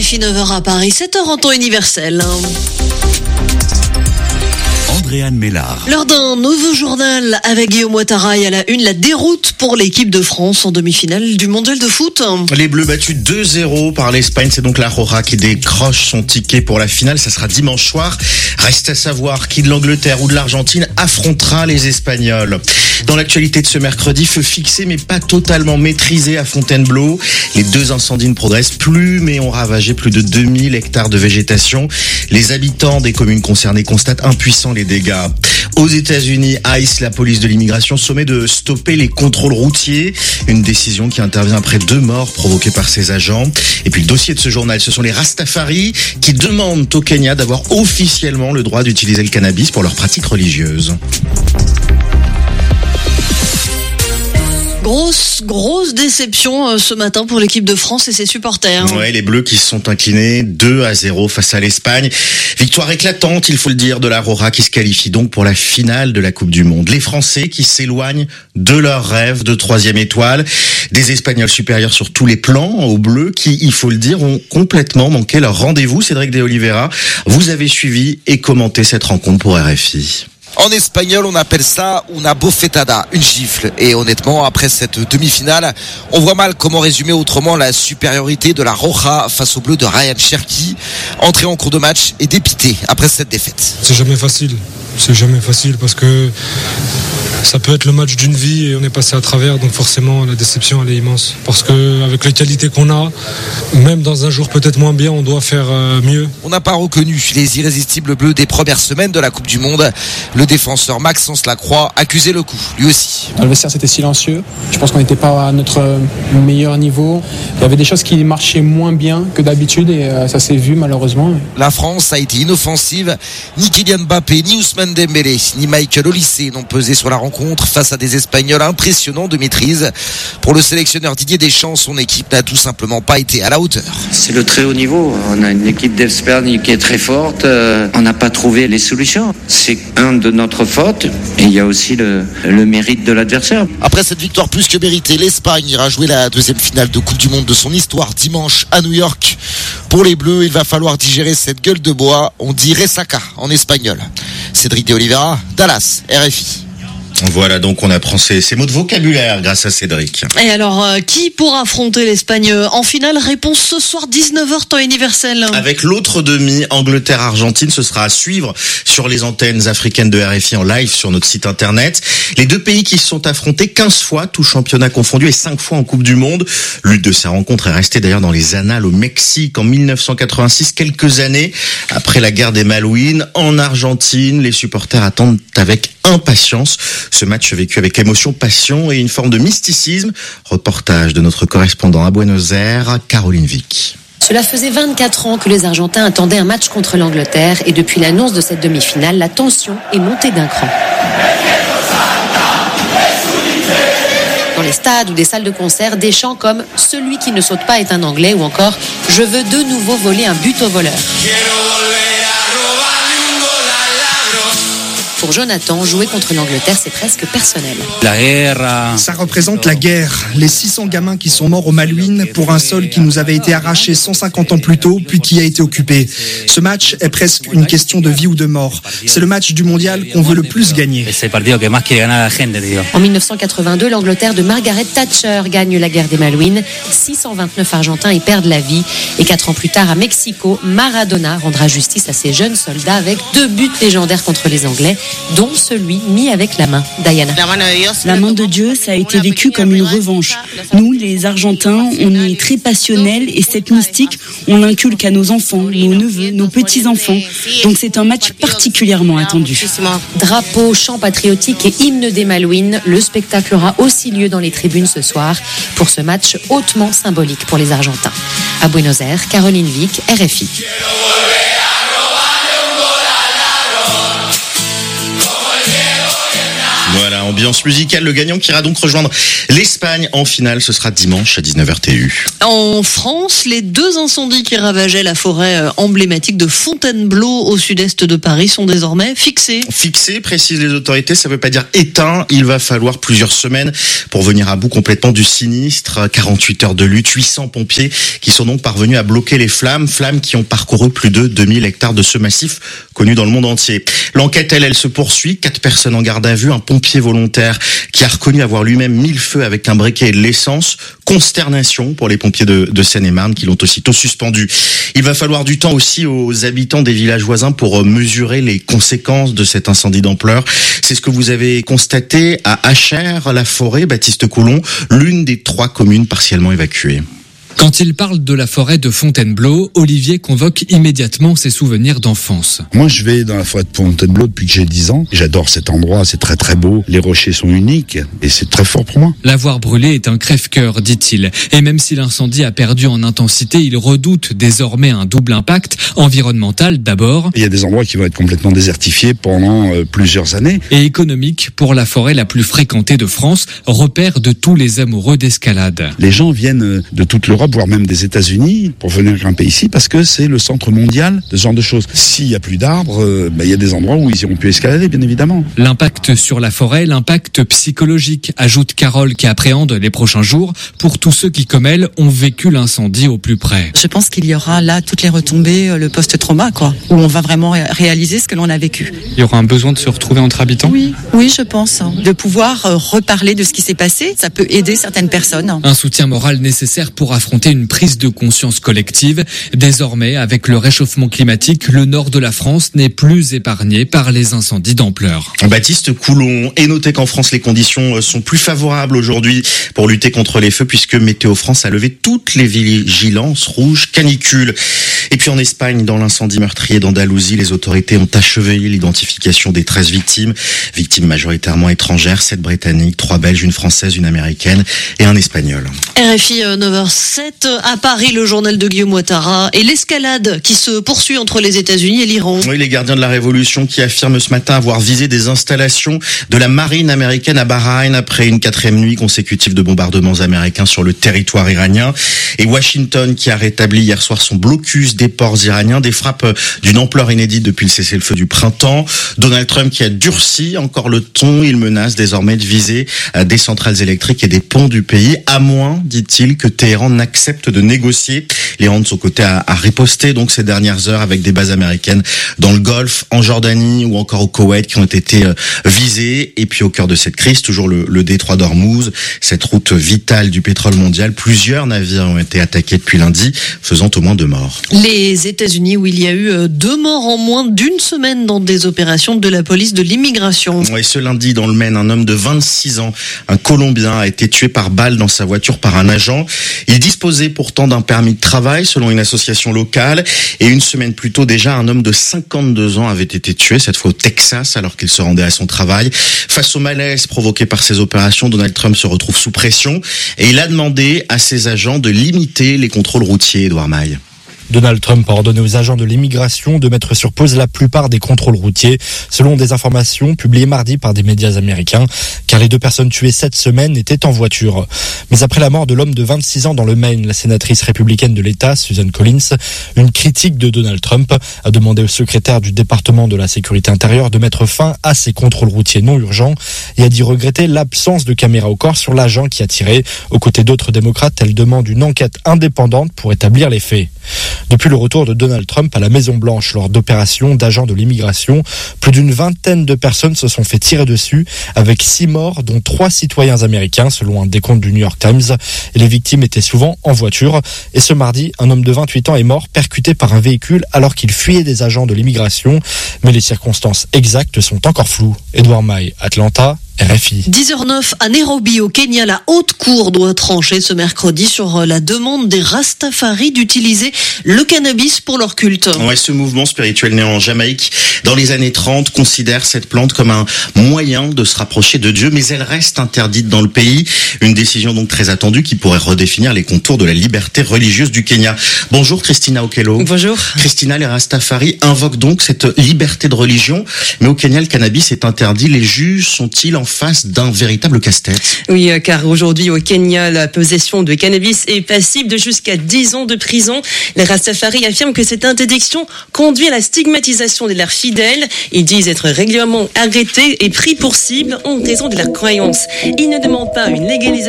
RFI 9h à Paris, 7h en temps universel. Andréane Mélard. L'heure d'un nouveau journal avec Guillaume Ouattara et à la une, la déroute pour l'équipe de France en demi-finale du mondial de foot. Les Bleus battus 2-0 par l'Espagne, c'est donc la Roja qui décroche son ticket pour la finale. Ça sera dimanche soir. Reste à savoir qui de l'Angleterre ou de l'Argentine affrontera les Espagnols. Dans l'actualité de ce mercredi, feu fixé mais pas totalement maîtrisé à Fontainebleau. Les deux incendies ne progressent plus mais ont ravagé plus de 2000 hectares de végétation. Les habitants des communes concernées constatent impuissants les dégâts. Aux États-Unis, ICE, la police de l'immigration, sommet de stopper les contrôles routiers. Une décision qui intervient après 2 morts provoquées par ses agents. Et puis le dossier de ce journal, ce sont les Rastafari qui demandent au Kenya d'avoir officiellement le droit d'utiliser le cannabis pour leurs pratiques religieuses. Grosse déception ce matin pour l'équipe de France et ses supporters. Ouais, les Bleus qui se sont inclinés 2-0 face à l'Espagne. Victoire éclatante, il faut le dire, de la Roja qui se qualifie donc pour la finale de la Coupe du Monde. Les Français qui s'éloignent de leur rêve de 3e étoile. Des Espagnols supérieurs sur tous les plans aux Bleus qui, il faut le dire, ont complètement manqué leur rendez-vous. Cédric de Oliveira, vous avez suivi et commenté cette rencontre pour RFI. En espagnol, on appelle ça una bofetada, une gifle. Et honnêtement, après cette demi-finale, on voit mal comment résumer autrement la supériorité de la Roja face au bleu de Ryan Cherki. Entré en cours de match et dépité après cette défaite. C'est jamais facile parce que ça peut être le match d'une vie et on est passé à travers, donc forcément la déception elle est immense. Parce que avec les qualités qu'on a, même dans un jour peut-être moins bien, on doit faire mieux. On n'a pas reconnu les irrésistibles bleus des premières semaines de la Coupe du Monde. Le défenseur Maxence Lacroix accusait le coup, lui aussi. Dans le vestiaire c'était silencieux, je pense qu'on n'était pas à notre meilleur niveau. Il y avait des choses qui marchaient moins bien que d'habitude et ça s'est vu malheureusement. La France a été inoffensive, ni Kylian Mbappé, ni Ousmane Dembélé, ni Michael Olise n'ont pesé sur la rencontre face à des Espagnols impressionnants de maîtrise. Pour le sélectionneur Didier Deschamps, son équipe n'a tout simplement pas été à la hauteur. C'est le très haut niveau. On a une équipe d'Espagne qui est très forte. On n'a pas trouvé les solutions. C'est un de notre faute et il y a aussi le mérite de l'adversaire. Après cette victoire plus que méritée, l'Espagne ira jouer la 2e finale de Coupe du Monde de son histoire dimanche à New York. Pour les Bleus, il va falloir digérer cette gueule de bois. On dit ressaca en espagnol. Cédric de Oliveira, Dallas, RFI. Voilà, donc on apprend ces mots de vocabulaire grâce à Cédric. Et alors, qui pourra affronter l'Espagne en finale? Réponse ce soir 19h temps universel. Avec l'autre demi, Angleterre-Argentine, ce sera à suivre sur les antennes africaines de RFI en live sur notre site internet. Les deux pays qui se sont affrontés 15 fois, tout championnat confondu, et 5 fois en Coupe du Monde. L'une de ces rencontres est restée d'ailleurs dans les annales au Mexique en 1986, quelques années après la guerre des Malouines. En Argentine, les supporters attendent avec impatience ce match vécu avec émotion, passion et une forme de mysticisme. Reportage de notre correspondant à Buenos Aires, Caroline Vic. Cela faisait 24 ans que les Argentins attendaient un match contre l'Angleterre et depuis l'annonce de cette demi-finale, la tension est montée d'un cran. Dans les stades ou des salles de concert, des chants comme « Celui qui ne saute pas est un Anglais » ou encore « Je veux de nouveau voler un but au voleur ». Pour Jonathan, jouer contre l'Angleterre, c'est presque personnel. Ça représente la guerre. Les 600 gamins qui sont morts aux Malouines pour un sol qui nous avait été arraché 150 ans plus tôt, puis qui a été occupé. Ce match est presque une question de vie ou de mort. C'est le match du mondial qu'on veut le plus gagner. En 1982, l'Angleterre de Margaret Thatcher gagne la guerre des Malouines. 629 Argentins y perdent la vie. Et 4 ans plus tard, à Mexico, Maradona rendra justice à ses jeunes soldats avec 2 buts légendaires contre les Anglais, dont celui mis avec la main. Diana. La main de Dieu, ça a été vécu comme une revanche. Nous, les Argentins, on est très passionnels et cette mystique, on l'inculque à nos enfants, nos neveux, nos petits-enfants. Donc c'est un match particulièrement attendu. Drapeau, chant patriotique et hymne des Malouines, le spectacle aura aussi lieu dans les tribunes ce soir pour ce match hautement symbolique pour les Argentins. À Buenos Aires, Caroline Vic, RFI. Voilà, Ambiance musicale, le gagnant qui ira donc rejoindre l'Espagne en finale, ce sera dimanche à 19h TU. En France, les 2 incendies qui ravageaient la forêt emblématique de Fontainebleau au sud-est de Paris sont désormais fixés. Fixés, précisent les autorités, ça veut pas dire éteints. Il va falloir plusieurs semaines pour venir à bout complètement du sinistre. 48 heures de lutte, 800 pompiers qui sont donc parvenus à bloquer les flammes qui ont parcouru plus de 2000 hectares de ce massif connu dans le monde entier. L'enquête, elle se poursuit. 4 personnes en garde à vue, un pompier volontaire qui a reconnu avoir lui-même mis le feu avec un briquet et de l'essence. Consternation pour les pompiers de Seine-et-Marne qui l'ont aussitôt suspendu. Il va falloir du temps aussi aux habitants des villages voisins pour mesurer les conséquences de cet incendie d'ampleur. C'est ce que vous avez constaté à Achères-la-Forêt, Baptiste Coulon, l'une des 3 communes partiellement évacuées. Quand il parle de la forêt de Fontainebleau, Olivier convoque immédiatement ses souvenirs d'enfance. Moi, je vais dans la forêt de Fontainebleau depuis que j'ai 10 ans. J'adore cet endroit, c'est très très beau. Les rochers sont uniques et c'est très fort pour moi. L'avoir brûlé est un crève-cœur, dit-il. Et même si l'incendie a perdu en intensité, il redoute désormais un double impact environnemental d'abord. Il y a des endroits qui vont être complètement désertifiés pendant plusieurs années. Et économique pour la forêt la plus fréquentée de France, repère de tous les amoureux d'escalade. Les gens viennent de toute l'Europe, voire même des États-Unis, pour venir grimper ici, parce que c'est le centre mondial de ce genre de choses. S'il n'y a plus d'arbres, il y a des endroits où ils iront plus escalader, bien évidemment. L'impact sur la forêt, l'impact psychologique, ajoute Carole qui appréhende les prochains jours pour tous ceux qui, comme elle, ont vécu l'incendie au plus près. Je pense qu'il y aura là toutes les retombées, le post-trauma, où on va vraiment réaliser ce que l'on a vécu. Il y aura un besoin de se retrouver entre habitants ? Oui, je pense. De pouvoir reparler de ce qui s'est passé, ça peut aider certaines personnes. Un soutien moral nécessaire pour affronter une prise de conscience collective. Désormais, avec le réchauffement climatique, le nord de la France n'est plus épargné par les incendies d'ampleur. Baptiste Coulon, et notez qu'en France, les conditions sont plus favorables aujourd'hui pour lutter contre les feux puisque Météo France a levé toutes les vigilances rouges canicules. Et puis en Espagne, dans l'incendie meurtrier d'Andalousie, les autorités ont achevé l'identification des 13 victimes majoritairement étrangères, 7 britanniques, 3 belges, une française, une américaine et un espagnol. RFI 9h07 à Paris, le journal de Guillaume Ouattara et l'escalade qui se poursuit entre les États-Unis et l'Iran. Oui, les gardiens de la révolution qui affirment ce matin avoir visé des installations de la marine américaine à Bahreïn après une 4e nuit consécutive de bombardements américains sur le territoire iranien. Et Washington qui a rétabli hier soir son blocus des ports iraniens, des frappes d'une ampleur inédite depuis le cessez-le-feu du printemps. Donald Trump qui a durci encore le ton, il menace désormais de viser des centrales électriques et des ponts du pays, à moins, dit-il, que Téhéran n'accepte de négocier. L'Iran de son côté a riposté donc ces dernières heures avec des bases américaines dans le Golfe, en Jordanie ou encore au Koweït qui ont été visées. Et puis au cœur de cette crise, toujours le détroit d'Ormuz, cette route vitale du pétrole mondial, plusieurs navires ont été attaqués depuis lundi, faisant au moins 2 morts. Les États-Unis où il y a eu 2 morts en moins d'1 semaine dans des opérations de la police de l'immigration. Oui, ce lundi dans le Maine, un homme de 26 ans, un Colombien, a été tué par balle dans sa voiture par un agent. Il disposait pourtant d'un permis de travail selon une association locale. Et une semaine plus tôt déjà, un homme de 52 ans avait été tué, cette fois au Texas, alors qu'il se rendait à son travail. Face au malaise provoqué par ces opérations, Donald Trump se retrouve sous pression et il a demandé à ses agents de limiter les contrôles routiers, Edouard Maille. Donald Trump a ordonné aux agents de l'immigration de mettre sur pause la plupart des contrôles routiers, selon des informations publiées mardi par des médias américains, car les 2 personnes tuées cette semaine étaient en voiture. Mais après la mort de l'homme de 26 ans dans le Maine, la sénatrice républicaine de l'État, Susan Collins, une critique de Donald Trump a demandé au secrétaire du département de la sécurité intérieure de mettre fin à ces contrôles routiers non urgents et a dit regretter l'absence de caméra au corps sur l'agent qui a tiré. Aux côtés d'autres démocrates, elle demande une enquête indépendante pour établir les faits. Depuis le retour de Donald Trump à la Maison-Blanche lors d'opérations d'agents de l'immigration, plus d'une vingtaine de personnes se sont fait tirer dessus, avec 6 morts, dont 3 citoyens américains, selon un décompte du New York Times. Et les victimes étaient souvent en voiture. Et ce mardi, un homme de 28 ans est mort, percuté par un véhicule alors qu'il fuyait des agents de l'immigration. Mais les circonstances exactes sont encore floues. Edouard Maille, Atlanta, RFI. 10h09 à Nairobi au Kenya, la haute cour doit trancher ce mercredi sur la demande des Rastafari d'utiliser le cannabis pour leur culte. Ouais, ce mouvement spirituel né en Jamaïque dans les années 30 considère cette plante comme un moyen de se rapprocher de Dieu, mais elle reste interdite dans le pays. Une décision donc très attendue qui pourrait redéfinir les contours de la liberté religieuse du Kenya. Bonjour Christina Okello. Bonjour. Christina, les Rastafari invoquent donc cette liberté de religion, mais au Kenya le cannabis est interdit. Les juges sont-ils en face d'un véritable casse-tête. Oui, car aujourd'hui au Kenya, la possession de cannabis est passible de jusqu'à 10 ans de prison. Les Rastafari affirment que cette interdiction conduit à la stigmatisation de leurs fidèles. Ils disent être régulièrement arrêtés et pris pour cible en raison de leurs croyances. Ils ne demandent pas une légalisation